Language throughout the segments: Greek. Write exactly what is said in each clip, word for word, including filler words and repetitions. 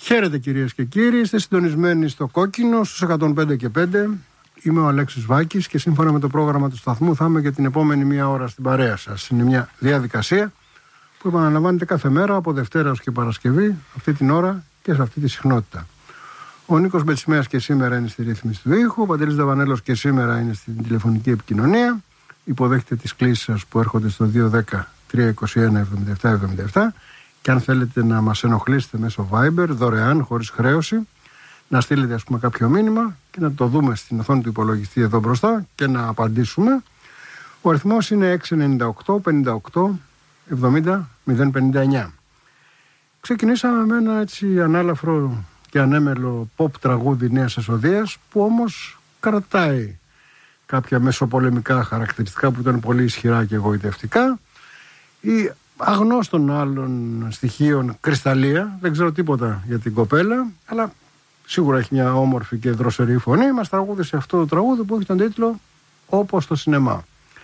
Χαίρετε κυρίες και κύριοι, είστε συντονισμένοι στο Κόκκινο στους εκατόν πέντε και πέντε. Είμαι ο Αλέξης Βάκης και σύμφωνα με το πρόγραμμα του σταθμού θα είμαι για την επόμενη μία ώρα στην παρέα σας. Είναι μια διαδικασία που επαναλαμβάνεται κάθε μέρα από Δευτέρα ως και Παρασκευή, αυτή την ώρα και σε αυτή τη συχνότητα. Ο Νίκος Μπετσιμέας και σήμερα είναι στη ρύθμιση του ήχου, ο Παντελής Δαβανέλος και σήμερα είναι στην τηλεφωνική επικοινωνία. Υποδέχεται τις κλήσεις σας που έρχονται στο δύο δέκα τρία είκοσι ένα εβδομήντα επτά εβδομήντα επτά. Και αν θέλετε να μας ενοχλήσετε μέσω Viber, δωρεάν, χωρίς χρέωση, να στείλετε ας πούμε κάποιο μήνυμα και να το δούμε στην οθόνη του υπολογιστή εδώ μπροστά και να απαντήσουμε. Ο αριθμός είναι έξι εννιά οκτώ πενήντα οκτώ εβδομήντα μηδέν πενήντα εννιά. Ξεκινήσαμε με ένα έτσι ανάλαφρο και ανέμελο pop τραγούδι νέας εσοδείας, που όμως κρατάει κάποια μεσοπολεμικά χαρακτηριστικά που ήταν πολύ ισχυρά και εγωιτευτικά, ή αγνώστων άλλων στοιχείων κρυσταλλία. Δεν ξέρω τίποτα για την κοπέλα, αλλά σίγουρα έχει μια όμορφη και δροσερή φωνή. Μας τραγούδισε αυτό το τραγούδι που έχει τον τίτλο «Όπως το σινεμά».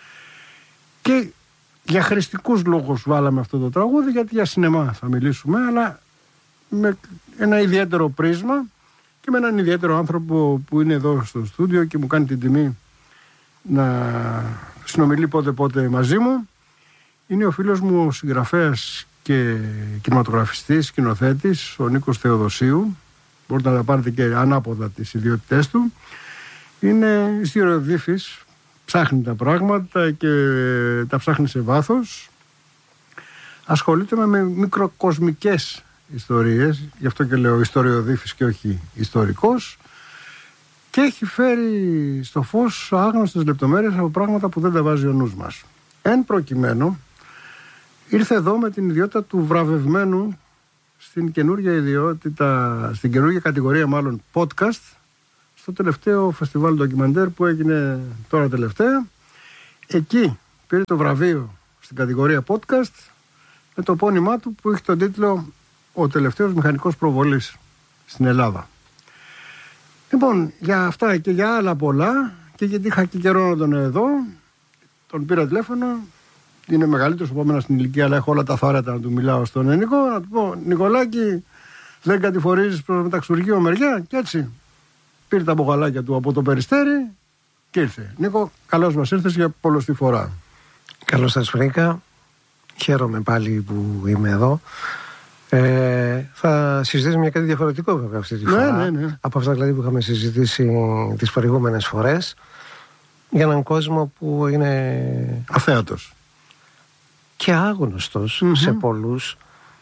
Και για χρηστικούς λόγους βάλαμε αυτό το τραγούδι, γιατί για σινεμά θα μιλήσουμε, αλλά με ένα ιδιαίτερο πρίσμα και με έναν ιδιαίτερο άνθρωπο που είναι εδώ στο στούντιο και μου κάνει την τιμή να συνομιλεί πότε πότε μαζί μου. Είναι ο φίλος μου, ο συγγραφέας και κινηματογραφιστής, σκηνοθέτης, ο Νίκος Θεοδοσίου. Μπορείτε να τα πάρετε και ανάποδα τις ιδιότητές του. Είναι ιστοριοδίφης, ψάχνει τα πράγματα και τα ψάχνει σε βάθος. Ασχολείται με μικροκοσμικές ιστορίες, γι' αυτό και λέω ιστοριοδίφης και όχι ιστορικός. Και έχει φέρει στο φως άγνωστες λεπτομέρειες από πράγματα που δεν τα βάζει ο νους μας. Εν προκειμένου, ήρθε εδώ με την ιδιότητα του βραβευμένου στην καινούργια ιδιότητα, στην καινούργια κατηγορία μάλλον podcast, στο τελευταίο φεστιβάλ ντοκιμαντέρ που έγινε τώρα τελευταία. Εκεί πήρε το βραβείο στην κατηγορία podcast με το επώνυμά του που έχει τον τίτλο «Ο τελευταίος μηχανικός προβολής στην Ελλάδα». Λοιπόν, για αυτά και για άλλα πολλά, και γιατί είχα και καιρό να τον εδώ, τον πήρα τηλέφωνο. Είναι μεγαλύτερος από μένα στην ηλικία, αλλά έχω όλα τα θάρετα να του μιλάω στον Νίκο. Να του πω: Νικολάκη, δεν κατηφορίζεις προς μεταξουργείο μεριά? Και έτσι πήρε τα μπογαλάκια του από το Περιστέρι και ήρθε. Νίκο, καλώς μας ήρθες για πολλωστή φορά. Καλώς σας βρήκα. Χαίρομαι πάλι που είμαι εδώ. Ε, θα συζητήσουμε για κάτι διαφορετικό βέβαια αυτή τη φορά. Ναι, ναι, ναι. Από αυτά δηλαδή που είχαμε συζητήσει τις προηγούμενες φορές. Για έναν κόσμο που είναι αθέατος και άγνωστος mm-hmm. σε πολλούς,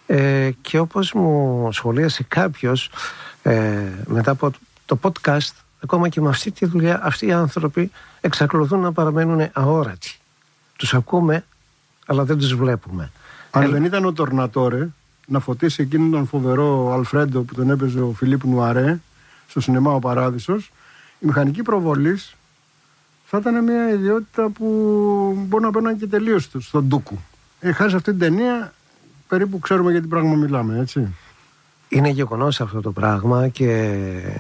ε, και όπως μου σχολίασε κάποιος ε, μετά από το podcast, ακόμα και με αυτή τη δουλειά αυτοί οι άνθρωποι εξακολουθούν να παραμένουν αόρατοι. Τους ακούμε αλλά δεν τους βλέπουμε. Αν ε, δεν ήταν ο Τορνατόρε να φωτίσει εκείνον τον φοβερό Αλφρέντο που τον έπαιζε ο Φιλίπ Νουαρέ στο σινεμά Ο Παράδεισος, η μηχανική προβολής θα ήταν μια ιδιότητα που μπορεί να παίρνει και τελείως στον ντούκου. Ε, χάσει αυτή την ταινία, περίπου ξέρουμε για τι πράγμα μιλάμε, έτσι. Είναι γεγονός αυτό το πράγμα και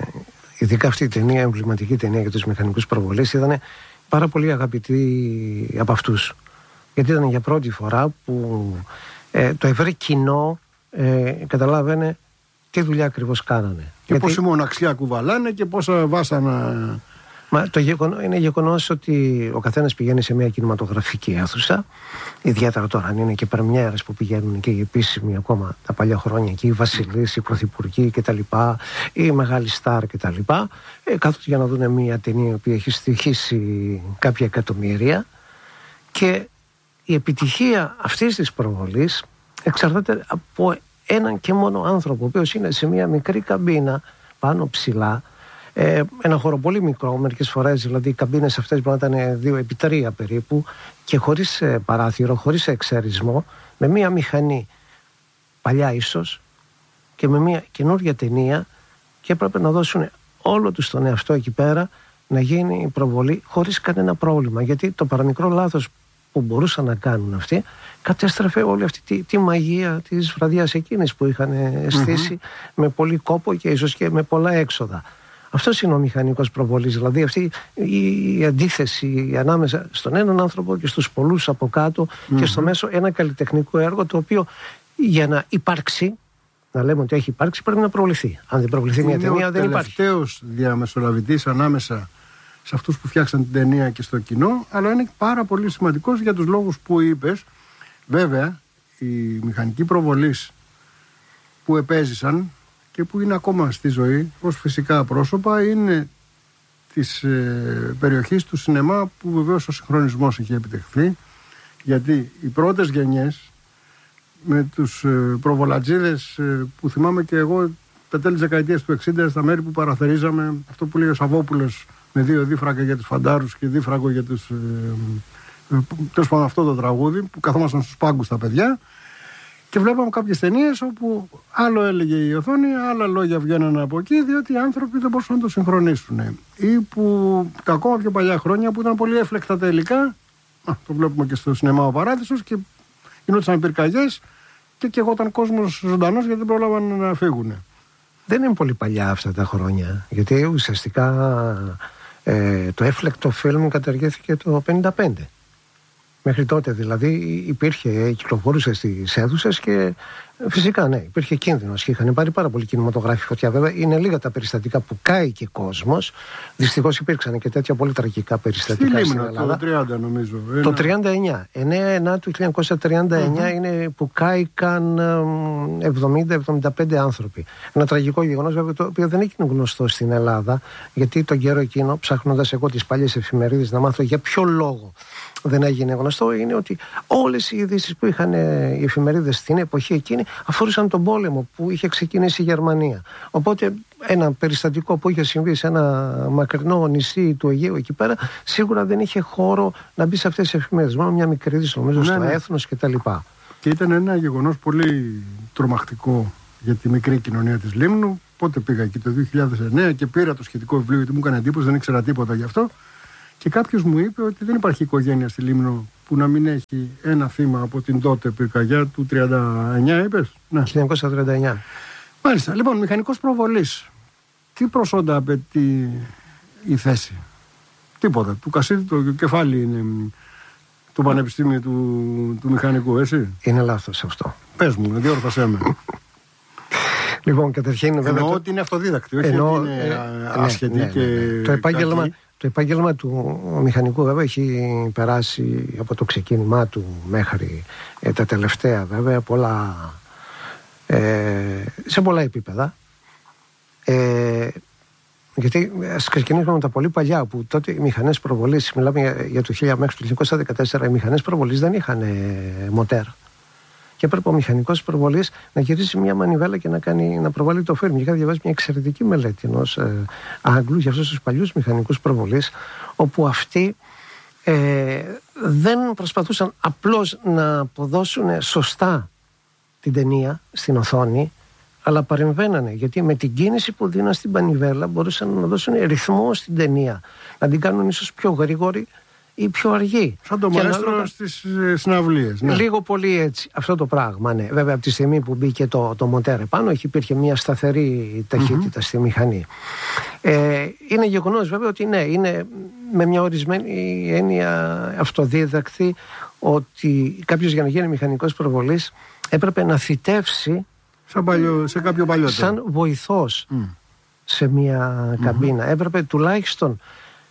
ειδικά αυτή η ταινία, εμβληματική ταινία για τους μηχανικούς προβολής, ήταν πάρα πολύ αγαπητή από αυτούς. Γιατί ήταν για πρώτη φορά που ε, το ευρύ κοινό ε, καταλάβαινε τι δουλειά ακριβώς κάνανε. Και γιατί... πόση μοναξιά κουβαλάνε και πόσα βάσανα. Μα το γεγονό, είναι γεγονός ότι ο καθένας πηγαίνει σε μια κινηματογραφική αίθουσα, ιδιαίτερα τώρα αν είναι και πρεμιέρες που πηγαίνουν και οι επίσημοι ακόμα τα παλιά χρόνια, και οι βασιλείς, οι πρωθυπουργοί κτλ., οι μεγάλοι στάρ κτλ. Ε, κάθονται για να δουν μια ταινία που έχει στοιχήσει κάποια εκατομμύρια, και η επιτυχία αυτής της προβολής εξαρτάται από έναν και μόνο άνθρωπο, ο οποίος είναι σε μια μικρή καμπίνα πάνω ψηλά. Ε, ένα χώρο πολύ μικρό, μερικές φορές δηλαδή οι καμπίνες αυτές μπορεί να ήταν δύο επί τρία περίπου, και χωρίς ε, παράθυρο, χωρίς εξαιρισμό, με μία μηχανή παλιά ίσως και με μία καινούργια ταινία, και έπρεπε να δώσουν όλο τους τον εαυτό εκεί πέρα να γίνει η προβολή χωρίς κανένα πρόβλημα, γιατί το παραμικρό λάθος που μπορούσαν να κάνουν αυτοί κατέστρεφε όλη αυτή τη, τη μαγεία της βραδιάς εκείνης που είχαν στήσει mm-hmm. με πολύ κόπο και ίσως και με πολλά έξοδα. Αυτός είναι ο μηχανικός προβολής, δηλαδή αυτή η αντίθεση ανάμεσα στον έναν άνθρωπο και στους πολλούς από κάτω mm-hmm. και στο μέσο ένα καλλιτεχνικό έργο, το οποίο για να υπάρξει να λέμε ότι έχει υπάρξει, πρέπει να προβληθεί. Αν δεν προβληθεί μια ταινία, δεν υπάρχει. Είναι ο τελευταίος διαμεσολαβητής ανάμεσα σε αυτούς που φτιάξαν την ταινία και στο κοινό, αλλά είναι πάρα πολύ σημαντικός για τους λόγους που είπες. Βέβαια, οι μηχανικοί προβολής που επέζησαν και που είναι ακόμα στη ζωή ως φυσικά πρόσωπα είναι της ε, περιοχής του σινεμά, που βεβαίως ο συγχρονισμός είχε επιτευχθεί, γιατί οι πρώτες γενιές με τους ε, προβολατζίδες ε, που θυμάμαι και εγώ τα τέλη της δεκαετίας του εξήντα στα μέρη που παραθερίζαμε, αυτό που λέει ο Σαββόπουλος, με δύο δίφραγκα για τους φαντάρους και δίφραγο για τους ε, ε, τέλος πάντων αυτό το τραγούδι που καθόμασταν στους πάγκους τα παιδιά και βλέπαμε κάποιες ταινίες όπου άλλο έλεγε η οθόνη, άλλα λόγια βγαίνανε από εκεί, διότι οι άνθρωποι δεν μπορούσαν να το συγχρονίσουν, ή που τα ακόμα πιο παλιά χρόνια που ήταν πολύ έφλεκτα τα υλικά, α, το βλέπουμε και στο σινεμά ο Παράδεισος, και γινόντουσαν πυρκαγιές και καιγόταν κόσμος ζωντανός γιατί δεν πρόλαβαν να φύγουν. Δεν είναι πολύ παλιά αυτά τα χρόνια, γιατί ουσιαστικά ε, το έφλεκτο φιλμ καταργήθηκε το πενήντα πέντε. Μέχρι τότε δηλαδή υπήρχε, κυκλοφορούσε στις αίθουσες και φυσικά ναι, υπήρχε κίνδυνος και είχαν πάρει πάρα πολύ κινηματογράφοι φωτιά. Βέβαια είναι λίγα τα περιστατικά που κάηκε κόσμος. Δυστυχώς υπήρξαν και τέτοια πολύ τραγικά περιστατικά στη στην Λίμνο, Ελλάδα. Το τριάντα νομίζω. Ένα... Το τριάντα εννιά. εννέα εννέα του χίλια εννιακόσια τριάντα εννιά mm-hmm. είναι που κάηκαν εβδομήντα εβδομήντα πέντε άνθρωποι. Ένα τραγικό γεγονός βέβαια, το οποίο δεν έγινε γνωστό στην Ελλάδα, γιατί τον καιρό εκείνο, ψάχνοντας εγώ τις παλιές εφημερίδες να μάθω για ποιο λόγο δεν έγινε γνωστό, είναι ότι όλες οι ειδήσεις που είχαν οι εφημερίδες στην εποχή εκείνη αφορούσαν τον πόλεμο που είχε ξεκινήσει η Γερμανία. Οπότε ένα περιστατικό που είχε συμβεί σε ένα μακρινό νησί του Αιγαίου εκεί πέρα, σίγουρα δεν είχε χώρο να μπει σε αυτές τις εφημερίδες. Μόνο μια μικρή είδηση, νομίζω, ναι, στο ναι. Έθνος κτλ. Και ήταν ένα γεγονός πολύ τρομακτικό για τη μικρή κοινωνία της Λίμνου. Πότε πήγα εκεί, το δύο χιλιάδες εννέα, και πήρα το σχετικό βιβλίο, γιατί μου έκανε εντύπωση, δεν ήξερα τίποτα γι' αυτό. Και κάποιος μου είπε ότι δεν υπάρχει οικογένεια στη Λίμνο που να μην έχει ένα θύμα από την τότε πυρκαγιά του τριάντα εννιά, είπες? Ναι. χίλια εννιακόσια τριάντα εννιά. Μάλιστα. Λοιπόν, μηχανικός προβολής. Τι προσόντα απαιτεί η θέση? Τίποτα. Του Κασίδη το κεφάλι είναι το πανεπιστήμιο του, του μηχανικού, έτσι? Είναι λάθος αυτό. Πες μου, διόρθωσέ με. Λοιπόν, καταρχήν βέβαια. Εννοώ το... ότι είναι αυτοδίδακτη, όχι Εννοώ, ότι είναι ε, άσχετη ναι, ναι, και. Ναι, ναι. Το επάγγελμα. Το επάγγελμα του μηχανικού βέβαια έχει περάσει από το ξεκίνημά του μέχρι ε, τα τελευταία βέβαια πολλά, ε, σε πολλά επίπεδα. Ε, γιατί ας ξεκινήσουμε με τα πολύ παλιά, που τότε οι μηχανές προβολής, μιλάμε για, για το χίλια μέχρι το χίλια εννιακόσια δεκατέσσερα, οι μηχανές προβολής δεν είχαν ε, μοτέρ. Και έπρεπε ο μηχανικός προβολής να γυρίσει μια μανιβέλα και να, κάνει, να προβάλλει το φιλμ. Είχα διαβάσει μια εξαιρετική μελέτη ενός ε, Άγγλου για αυτούς τους παλιούς μηχανικούς προβολής, όπου αυτοί ε, δεν προσπαθούσαν απλώς να αποδώσουν σωστά την ταινία στην οθόνη, αλλά παρεμβαίνανε, γιατί με την κίνηση που δίναν στην μανιβέλα μπορούσαν να δώσουν ρυθμό στην ταινία, να την κάνουν ίσως πιο γρήγορη ή πιο αργή. Σαν το μαέστρο να... στις ε, συναυλίες. Ναι. Λίγο πολύ έτσι αυτό το πράγμα. Ναι. Βέβαια από τη στιγμή που μπήκε το, το μοτέρ επάνω, υπήρχε μια σταθερή ταχύτητα mm-hmm. στη μηχανή. Ε, είναι γεγονός βέβαια ότι ναι, είναι με μια ορισμένη έννοια αυτοδίδακτη, ότι κάποιος για να γίνει μηχανικός προβολής έπρεπε να θητεύσει σαν παλιό, σε κάποιο παλιότερο, σαν βοηθός mm. σε μια καμπίνα. Mm-hmm. Έπρεπε τουλάχιστον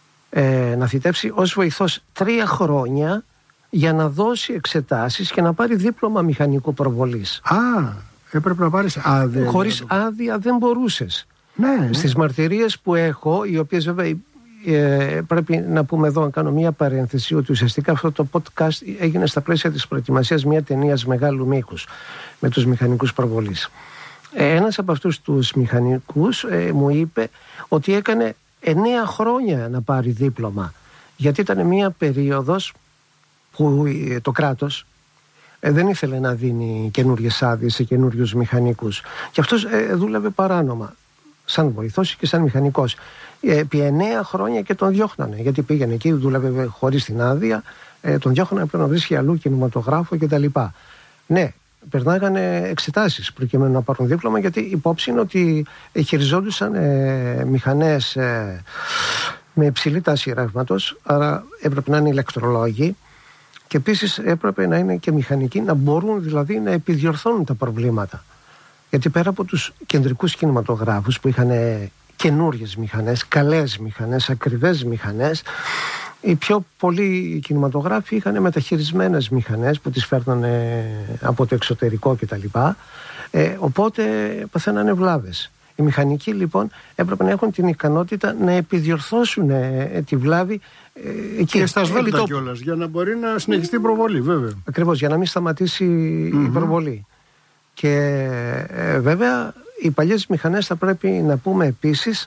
Ε, να θητεύσει ως βοηθός τρία χρόνια για να δώσει εξετάσεις και να πάρει δίπλωμα μηχανικού προβολής. Α, έπρεπε να πάρεις άδεια. Χωρίς άδεια δεν μπορούσες. Ναι, ναι. Στις μαρτυρίες που έχω, οι οποίες βέβαια ε, πρέπει να πούμε εδώ, να κάνω μια παρένθεση, ότι ουσιαστικά αυτό το podcast έγινε στα πλαίσια της προετοιμασίας μια ταινίας μεγάλου μήκους με τους μηχανικούς προβολής. Ε, ένας από αυτούς τους μηχανικούς ε, μου είπε ότι έκανε εννέα χρόνια να πάρει δίπλωμα, γιατί ήταν μια περίοδος που το κράτος ε, δεν ήθελε να δίνει καινούριες άδειες σε καινούριους μηχανικούς, και αυτός ε, δούλευε παράνομα σαν βοηθός και σαν μηχανικός ε, επί εννέα χρόνια, και τον διώχνανε γιατί πήγαινε εκεί, δούλευε χωρίς την άδεια, ε, τον διώχνανε, πρέπει να βρίσκει αλλού κινηματογράφο κτλ. Ναι, περνάγανε εξετάσεις προκειμένου να πάρουν δίπλωμα, γιατί υπόψη είναι ότι χειριζόντουσαν ε, μηχανές ε, με υψηλή τάση ρεύματος, άρα έπρεπε να είναι ηλεκτρολόγοι, και επίσης έπρεπε να είναι και μηχανικοί, να μπορούν δηλαδή να επιδιορθώνουν τα προβλήματα. Γιατί πέρα από τους κεντρικούς κινηματογράφους που είχαν καινούριες μηχανές, καλές μηχανές, ακριβές μηχανές, οι πιο πολλοί κινηματογράφοι είχαν μεταχειρισμένες μηχανές που τις φέρνανε από το εξωτερικό κτλ. Ε, οπότε παθαίνανε βλάβες. Οι μηχανικοί λοιπόν έπρεπε να έχουν την ικανότητα να επιδιορθώσουν ε, τη βλάβη ε, εκεί. Και στα σβέλτα κιόλας, για να μπορεί να συνεχιστεί η προβολή, βέβαια. Ακριβώς, για να μην σταματήσει mm-hmm. η προβολή. Και ε, βέβαια οι παλιές μηχανές, θα πρέπει να πούμε επίσης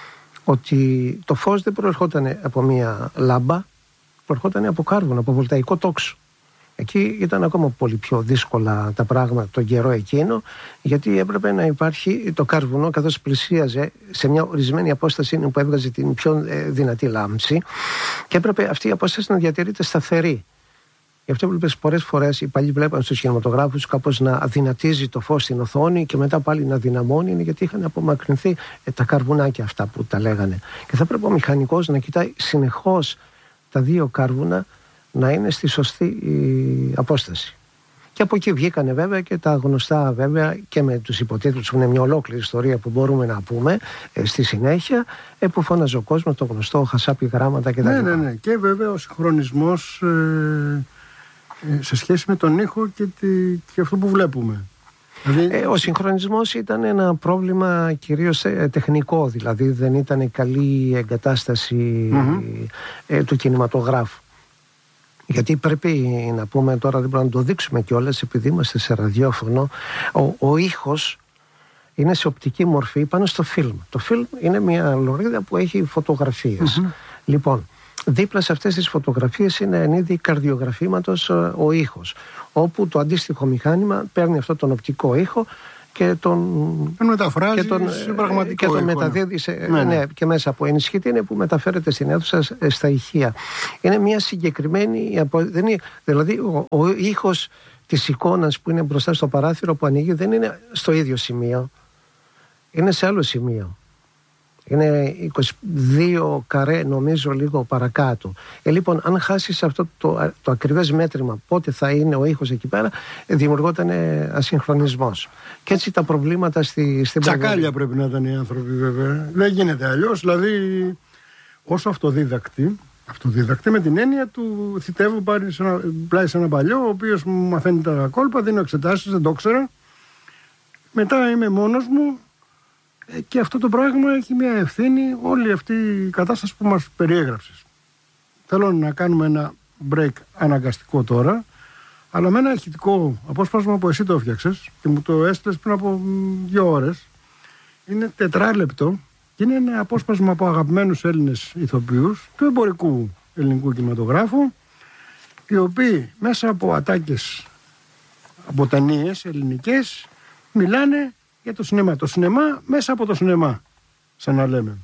ότι το φως δεν προερχόταν από μία λάμπα, προερχόταν από κάρβουνο, από βολταϊκό τόξο. Εκεί ήταν ακόμα πολύ πιο δύσκολα τα πράγματα τον καιρό εκείνο, γιατί έπρεπε να υπάρχει το κάρβουνο, καθώς πλησίαζε σε μια ορισμένη απόσταση που έβγαζε την πιο δυνατή λάμψη, και έπρεπε αυτή η απόσταση να διατηρείται σταθερή. Γι' αυτό βλέπεις πολλές φορές οι παλιοί βλέπαν στους κινηματογράφους κάπως να αδυνατίζει το φως στην οθόνη και μετά πάλι να δυναμώνει, είναι γιατί είχαν απομακρυνθεί ε, τα καρβουνάκια αυτά που τα λέγανε. Και θα πρέπει ο μηχανικός να κοιτάει συνεχώς τα δύο κάρβουνα να είναι στη σωστή η, απόσταση. Και από εκεί βγήκανε βέβαια και τα γνωστά, βέβαια, και με τους υποτίτλους που είναι μια ολόκληρη ιστορία που μπορούμε να πούμε ε, στη συνέχεια, ε, που φώναζε ο κόσμος το γνωστό χασάπι γράμματα κτλ. Ναι, ναι, ναι. Και βέβαια ο συγχρονισμός ε, ε, σε σχέση με τον ήχο και, τη, και αυτό που βλέπουμε. Δηλαδή... Ε, ο συγχρονισμός ήταν ένα πρόβλημα κυρίως ε, τεχνικό, δηλαδή δεν ήταν η καλή εγκατάσταση mm-hmm. ε, του κινηματογράφου. Γιατί πρέπει να πούμε τώρα, δεν μπορούμε να το δείξουμε κιόλας, επειδή είμαστε σε ραδιόφωνο, ο, ο ήχος είναι σε οπτική μορφή πάνω στο φιλμ. Το φιλμ είναι μια λωρίδα που έχει φωτογραφίες. Mm-hmm. Λοιπόν, δίπλα σε αυτές τις φωτογραφίες είναι εν είδη καρδιογραφήματος ο ήχος, όπου το αντίστοιχο μηχάνημα παίρνει αυτό τον οπτικό ήχο και τον, μεταφράζει και τον, σε πραγματικό και τον ήχο, μεταδίδει σε, ναι, ναι. Ναι, και μέσα από ενισχυτή, είναι που μεταφέρεται στην αίθουσα στα ηχεία. Είναι μια συγκεκριμένη, δεν είναι, δηλαδή ο, ο ήχος της εικόνας που είναι μπροστά στο παράθυρο που ανοίγει δεν είναι στο ίδιο σημείο, είναι σε άλλο σημείο. Είναι είκοσι δύο καρέ, νομίζω, λίγο παρακάτω. Ε, λοιπόν, αν χάσεις αυτό το, το ακριβές μέτρημα πότε θα είναι ο ήχος εκεί πέρα, δημιουργόταν ασυγχρονισμός. Και έτσι τα προβλήματα στη, στην Τσακάλια πρέπει να ήταν οι άνθρωποι, βέβαια. Δεν γίνεται αλλιώς. Δηλαδή, όσο αυτοδίδακτη, αυτοδίδακτη με την έννοια του θητεύω πάρει σε ένα, πλάι σε ένα παλιό, ο οποίος μου μαθαίνει τα κόλπα, δίνω εξετάσεις, δεν το ήξερα. Μετά είμαι μόνος μου. Και αυτό το πράγμα έχει μια ευθύνη, όλη αυτή η κατάσταση που μας περιέγραψες. Θέλω να κάνουμε ένα break αναγκαστικό τώρα, αλλά με ένα ηχητικό απόσπασμα που εσύ το έφτιαξες και μου το έστειλες πριν από δύο ώρες. Είναι τετράλεπτο και είναι ένα απόσπασμα από αγαπημένους Έλληνες ηθοποιούς του εμπορικού ελληνικού κινηματογράφου, οι οποίοι μέσα από ατάκες, από ταινίες ελληνικές, μιλάνε για το σινεμά. Το σινεμά μέσα από το σινεμά, σαν να λέμε.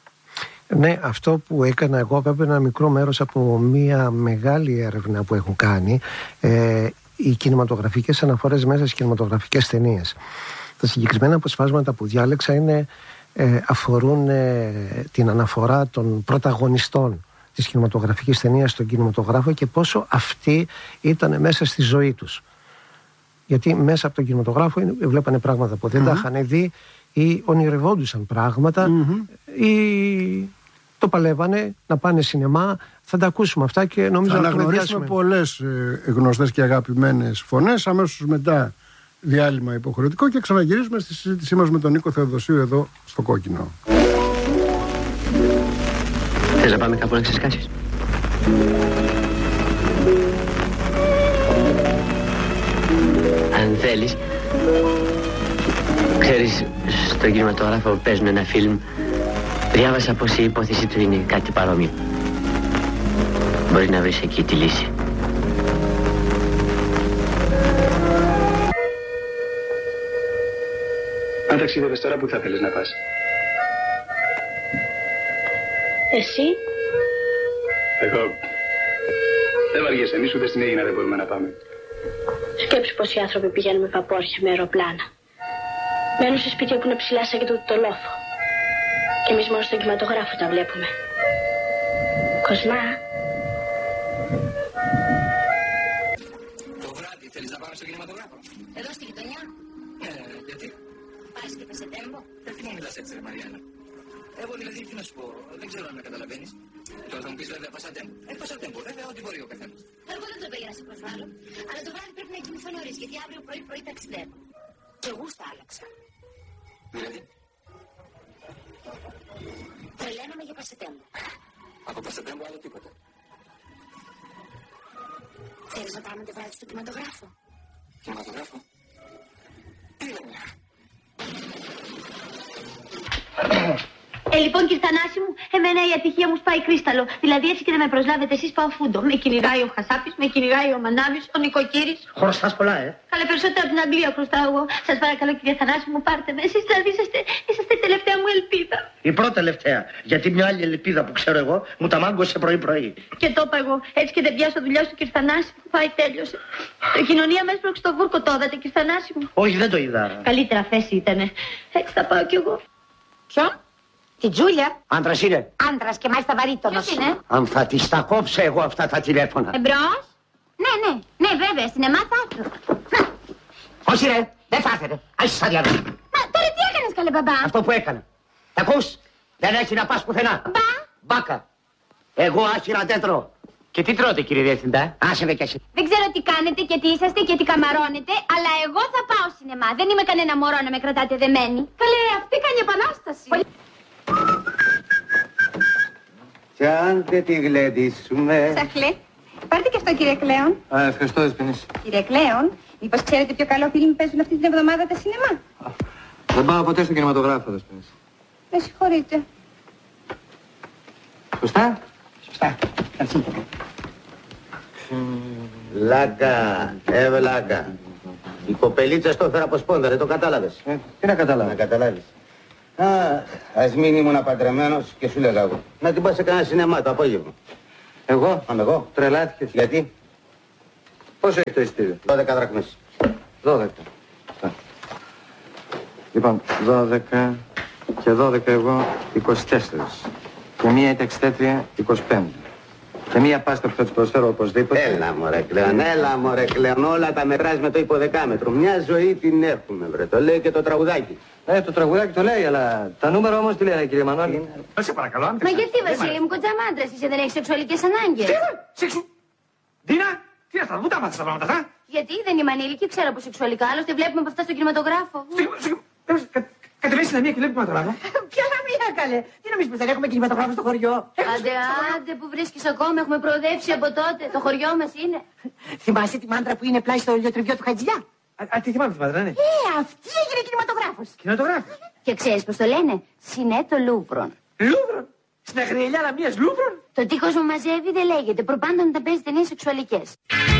Ναι, αυτό που έκανα εγώ, βέβαια, ένα μικρό μέρος από μια μεγάλη έρευνα που έχω κάνει, ε, οι κινηματογραφικές αναφορές μέσα στις κινηματογραφικές ταινίες. Τα συγκεκριμένα αποσπάσματα που διάλεξα είναι, ε, αφορούν ε, την αναφορά των πρωταγωνιστών της κινηματογραφικής ταινίας στον κινηματογράφο και πόσο αυτοί ήταν μέσα στη ζωή τους. Γιατί μέσα από τον κινηματογράφο βλέπανε πράγματα που δεν mm-hmm. τα είχαν δει ή ονειρευόντουσαν πράγματα mm-hmm. ή το παλεύανε να πάνε σινεμά. Θα τα ακούσουμε αυτά και νομίζω θα να αναγνωρίσουμε πολλές ε, γνωστές και αγαπημένες φωνές. Αμέσως μετά διάλειμμα υποχρεωτικό και ξαναγυρίζουμε στη συζήτησή μας με τον Νίκο Θεοδοσίου εδώ στο Κόκκινο. Θες να πάμε κάπου να ξεσκάσεις? Αν θέλεις, ξέρεις, στον κινηματογράφο παίζουν ένα φιλμ. Διάβασα πως η υπόθεση του είναι κάτι παρόμοιο. Μπορεί να βρεις εκεί τη λύση. Αν ταξίδευες τώρα, πού θα θέλεις να πας? Εσύ? Εγώ. Δεν βαριέσαι, εμείς ούτε στην Αίγινα δεν μπορούμε να πάμε. Σκέψου πως οι άνθρωποι πηγαίνουν με βαπόρια, με αεροπλάνα. Μένουν σε σπίτια που είναι ψηλά σαν και το, το λόφο. Και εμείς μόνο στον κινηματογράφο τα βλέπουμε. Κοσμά. Το βράδυ θέλεις να πάμε στον κινηματογράφο? Εδώ στη γειτονιά. Ε, γιατί? πας και πασετέμπο. Ε, τι μου μιλάς έτσι, ρε Μαριάννα. Εγώ δηλαδή τι να σου πω, δεν ξέρω αν με καταλαβαίνεις. Τώρα θα μου πεις βέβαια πασατέμπο. Ε, πασατέμπο, βέβαια, ό,τι μπορεί ο καθένας. Εγώ δεν το πήγα να σε προσβάλλω. Αλλά το βράδυ πρέπει να κοιμηθώ νωρίς, γιατί αύριο πρωί-πρωί ταξιδεύω. Και εγώ θα άλλαξα. Δηλαδή. Τρελαίνομαι για πασετέμπο. Από πασατέμπο άλλο τίποτα. Θέλεις να πάμε το βράδυ στο κινηματογράφο. Κινηματογράφο. Τι λέμε. Ε, λοιπόν, κύριε Θανάση μου, εμένα η ατυχία μου σπάει κρίσταλο. Δηλαδή, έτσι και να με προσλάβετε εσείς, πάω φούντο. Με κυνηγάει ο Χασάπης, με κυνηγάει ο Μανάβης, ο Νοικοκύρης. Χρωστάς πολλά, ε. Καλά, περισσότερο από την Αγγλία χρωστάω εγώ. Σας παρακαλώ, κύριε Θανάση μου, πάρτε με. Εσείς δηλαδή είσαστε, είσαστε η τελευταία μου ελπίδα. Η πρώτη τελευταία. Γιατί μια άλλη ελπίδα που ξέρω εγώ μου τα μάγκωσε πρωί-πρωί. Και το είπα εγώ. Έτσι και δεν πιάσω δουλειά στο κύριε Θανάση μου, πάει τέλειωσε. Το κοινωνία με έσπρωξε το βούρκο, το είδατε, κύριε Θανάση μου. Όχι, δεν το είδα. Καλύτερα θέση ήτανε. Έτσι θα πάω κι εγώ. Ποιον? Τη Τζούλια. Άντρας είναι. Άντρας και μάλιστα βαρύτονος. Ποιος είναι? Αν θα τις τα κόψω εγώ αυτά τα τηλέφωνα. Εμπρός. Ναι, ναι, ναι, βέβαια, στην ΕΜΑ θα έρθω. Όχι ρε, δεν θα έρθετε. Άσε σαν διάβαση. Μα τώρα τι έκανες, καλέ μπαμπά? Αυτό που έκανα. Τα ακούς, δεν έχει να πας πουθενά. Μπα. Μπάκα. Εγώ άχυρα δεν τρώω. Και τι τρώτε κύριε Διευθυντά? Άσε με κι εσύ. Δεν ξέρω τι κάνετε και τι είσαστε και τι καμαρώνετε, αλλά εγώ θα πάω σινεμά. Δεν είμαι κανένα μωρό να με κρατάτε δεμένη. Καλέ, αυτή κάνει επανάσταση. Κι αν δεν τη γλεντήσουμε... Σαχλέ, πάρτε και αυτό κύριε Κλέον. Α, ευχαριστώ, Δεσποινής. Κύριε Κλέον, μήπως ξέρετε ποιο καλό φιλμ παίζουν αυτή την εβδομάδα τα σινεμά? Δεν πάω ποτέ στο κινηματογράφο, Δεσποινής. Με συγχωρείτε. Σωστά? Σωστά. Λάκα, ε, βλάκα. Η κοπελίτσα στο έφερα από σπόντα, δεν το κατάλαβες. Ε, τι να καταλάβω. Να καταλάβεις. Α, ας μην ήμουν παντρεμένος και σου λέγα εγώ. Να την πας σε κανένα σινεμά το απόγευμα. Εγώ? Αμ, εγώ. Τρελάθηκες. Γιατί? Πόσο έχει το ειστήριο? Δώδεκα δραχμές. Δώδεκα. Λοιπόν, δώδεκα και δώδεκα εγώ, είκοσι τέσσερα. Και μία η ταξιτέτρια, είκοσι πέντε. Και μία πάστα που θα τους προσφέρω οπωσδήποτε. Έλα μωρέ Κλέον, έλα μωρέ Κλέον, όλα τα μετράς με το υποδεκάμετρο. Μια ζωή την έχουμε βρε, το λέει και το τραγουδάκι. Ε, το τραγουδάκι το λέει, αλλά τα νούμερα όμως τι λένε κύριε Μανώλη? Σε παρακαλώ, αν Μα γιατί Βασίλη μου, κοντζαμάντρας είσαι, δεν έχεις σεξουαλικές ανάγκες? Σεξου... Δίνα, τι αυτά, πού τα μάθεις τα πράγματα αυτά? Γιατί δεν είμαι ανήλικη, ξέρω από σεξουαλικά, άλλωστε βλέπουμε από αυτά στο κινηματογράφο. Κατεβαίνεις στην Λαμία και βλέπεις κινηματογράφο. Ποια Λαμία καλέ? Τι νομίζεις πως δεν έχουμε κινηματογράφο στο χωριό? Άντε, άντε που βρίσκεις ακόμα, έχουμε προοδεύσει από τότε, το χωριό μας είναι. Θυμάσαι τη μάντρα που είναι πλάι στο ηλιοτριβιό του Χατζηλιά? Α, τι θυμάμαι τη μάντρα, ναι. Ε, αυτή έγινε κινηματογράφος. Κινηματογράφος. Και ξέρεις πως το λένε, Σινέτο Λούβρον. Λούβρον. Στην αγριελιά Λαμίας Λούβρον. Το τείχος μου μαζεύει δεν λέγεται, προπάντων να τα παίζει ταινίες σεξουαλικές.